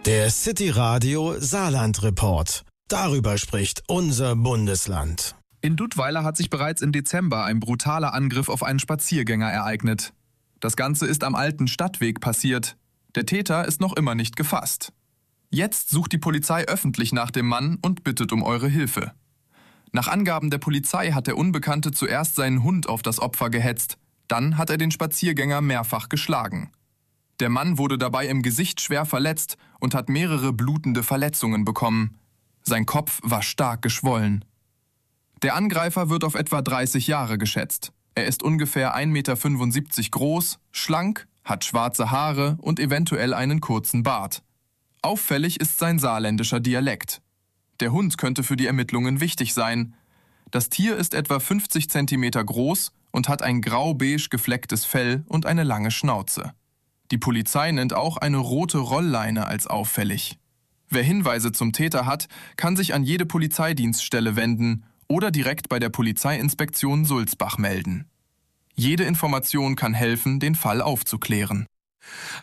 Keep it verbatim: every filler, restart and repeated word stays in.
Der City Radio Saarland Report. Darüber spricht unser Bundesland. In Duttweiler hat sich bereits im Dezember ein brutaler Angriff auf einen Spaziergänger ereignet. Das Ganze ist am alten Stadtweg passiert. Der Täter ist noch immer nicht gefasst. Jetzt sucht die Polizei öffentlich nach dem Mann und bittet um eure Hilfe. Nach Angaben der Polizei hat der Unbekannte zuerst seinen Hund auf das Opfer gehetzt. Dann hat er den Spaziergänger mehrfach geschlagen. Der Mann wurde dabei im Gesicht schwer verletzt und hat mehrere blutende Verletzungen bekommen. Sein Kopf war stark geschwollen. Der Angreifer wird auf etwa dreißig Jahre geschätzt. Er ist ungefähr ein Meter fünfundsiebzig groß, schlank, hat schwarze Haare und eventuell einen kurzen Bart. Auffällig ist sein saarländischer Dialekt. Der Hund könnte für die Ermittlungen wichtig sein. Das Tier ist etwa fünfzig Zentimeter groß und hat ein grau-beige geflecktes Fell und eine lange Schnauze. Die Polizei nennt auch eine rote Rollleine als auffällig. Wer Hinweise zum Täter hat, kann sich an jede Polizeidienststelle wenden oder direkt bei der Polizeiinspektion Sulzbach melden. Jede Information kann helfen, den Fall aufzuklären.